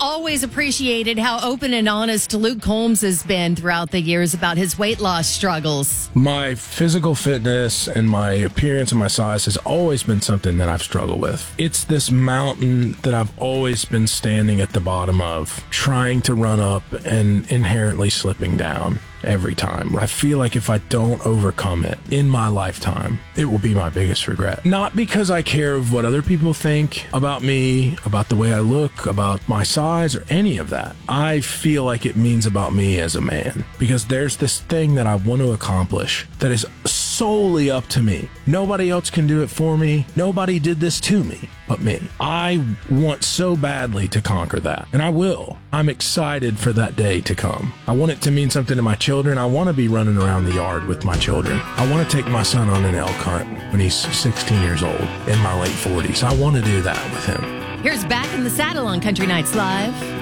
always appreciated how open and honest Luke Combs has been throughout the years about his weight loss struggles. My physical fitness and my appearance and my size has always been something that I've struggled with. It's this mountain that I've always been standing at the bottom of, trying to run up and inherently slipping down every time. I feel like if I don't overcome it in my lifetime, it will be my biggest regret. Not because I care of what other people think about me, about the way I look, about my size, or any of that. I feel like it means about me as a man, because there's this thing that I want to accomplish that is solely up to me. Nobody else can do it for me. Nobody did this to me but me. I want so badly to conquer that, and I will. I'm excited for that day to come. I want it to mean something to my children. I want to be running around the yard with my children. I want to take my son on an elk hunt when he's 16 years old, in my late 40s. I want to do that with him. Here's Back in the Saddle on Country Nights Live.